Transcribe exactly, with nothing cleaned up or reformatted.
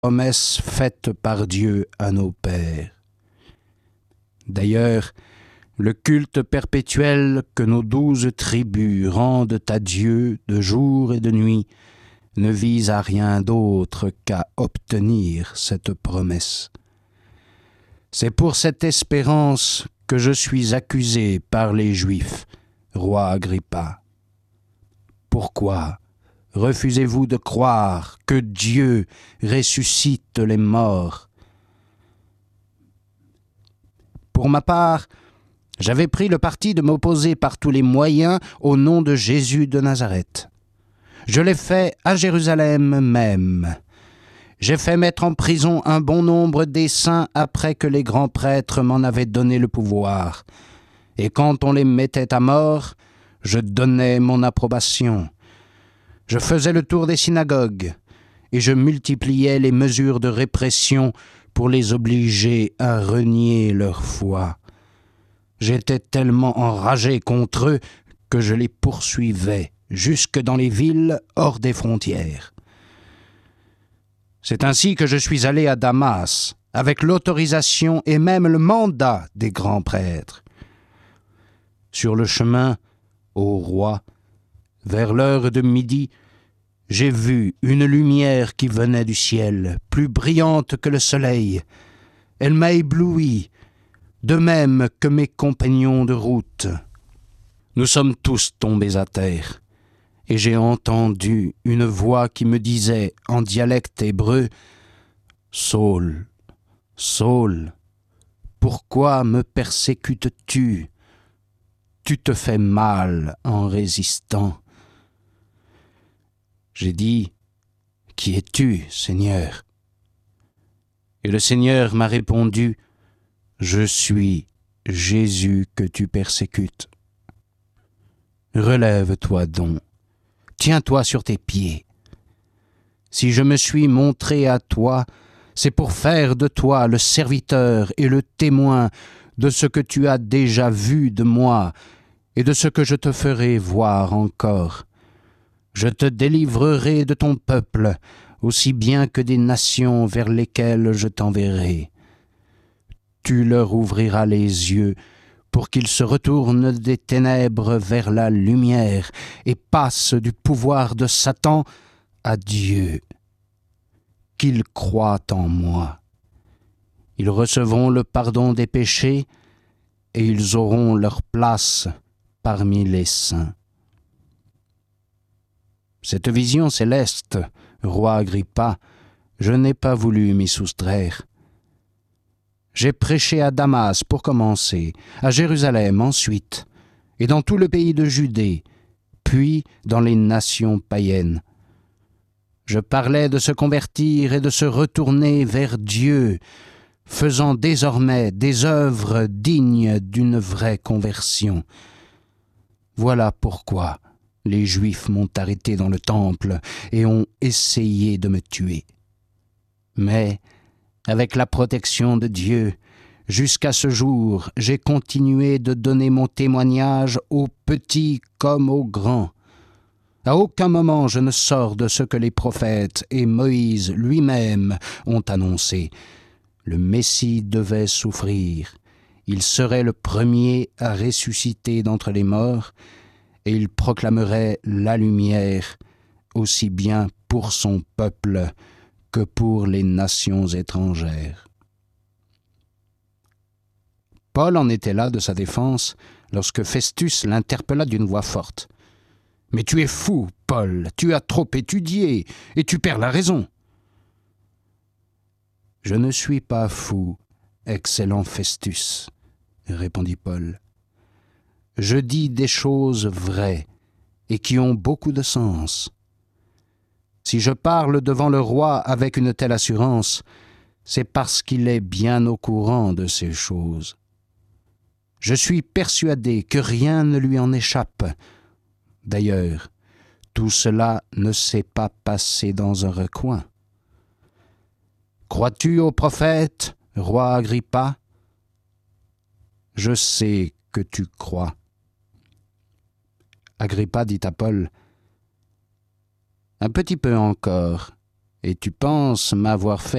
promesse faite par Dieu à nos pères. D'ailleurs, le culte perpétuel que nos douze tribus rendent à Dieu de jour et de nuit ne vise à rien d'autre qu'à obtenir cette promesse. C'est pour cette espérance que je suis accusé par les Juifs, roi Agrippa. Pourquoi refusez-vous de croire que Dieu ressuscite les morts? Pour ma part, j'avais pris le parti de m'opposer par tous les moyens au nom de Jésus de Nazareth. Je l'ai fait à Jérusalem même. J'ai fait mettre en prison un bon nombre des saints après que les grands prêtres m'en avaient donné le pouvoir. Et quand on les mettait à mort, je donnais mon approbation. Je faisais le tour des synagogues et je multipliais les mesures de répression pour les obliger à renier leur foi. J'étais tellement enragé contre eux que je les poursuivais jusque dans les villes hors des frontières. C'est ainsi que je suis allé à Damas, avec l'autorisation et même le mandat des grands prêtres. Sur le chemin, ô roi, vers l'heure de midi, j'ai vu une lumière qui venait du ciel, plus brillante que le soleil. Elle m'a ébloui, de même que mes compagnons de route. Nous sommes tous tombés à terre, et j'ai entendu une voix qui me disait en dialecte hébreu « Saul, Saul, pourquoi me persécutes-tu? Tu te fais mal en résistant. » J'ai dit « Qui es-tu, Seigneur ?» Et le Seigneur m'a répondu « Je suis Jésus que tu persécutes. Relève-toi donc, tiens-toi sur tes pieds. Si je me suis montré à toi, c'est pour faire de toi le serviteur et le témoin de ce que tu as déjà vu de moi et de ce que je te ferai voir encore. Je te délivrerai de ton peuple, aussi bien que des nations vers lesquelles je t'enverrai. Tu leur ouvriras les yeux pour qu'ils se retournent des ténèbres vers la lumière et passent du pouvoir de Satan à Dieu. Qu'ils croient en moi. Ils recevront le pardon des péchés et ils auront leur place parmi les saints. Cette vision céleste, roi Agrippa, je n'ai pas voulu m'y soustraire. J'ai prêché à Damas pour commencer, à Jérusalem ensuite, et dans tout le pays de Judée, puis dans les nations païennes. Je parlais de se convertir et de se retourner vers Dieu, faisant désormais des œuvres dignes d'une vraie conversion. Voilà pourquoi les Juifs m'ont arrêté dans le temple et ont essayé de me tuer. Mais, avec la protection de Dieu, jusqu'à ce jour, j'ai continué de donner mon témoignage aux petits comme aux grands. À aucun moment je ne sors de ce que les prophètes et Moïse lui-même ont annoncé. Le Messie devait souffrir. Il serait le premier à ressusciter d'entre les morts et il proclamerait la lumière aussi bien pour son peuple que pour les nations étrangères. Paul en était là de sa défense lorsque Festus l'interpella d'une voix forte. « Mais tu es fou, Paul, tu as trop étudié et tu perds la raison. » « Je ne suis pas fou, excellent Festus, » répondit Paul. « Je dis des choses vraies et qui ont beaucoup de sens. Si je parle devant le roi avec une telle assurance, c'est parce qu'il est bien au courant de ces choses. Je suis persuadé que rien ne lui en échappe. D'ailleurs, tout cela ne s'est pas passé dans un recoin. Crois-tu au prophète, roi Agrippa? Je sais que tu crois. » Agrippa dit à Paul, « Un petit peu encore, et tu penses m'avoir fait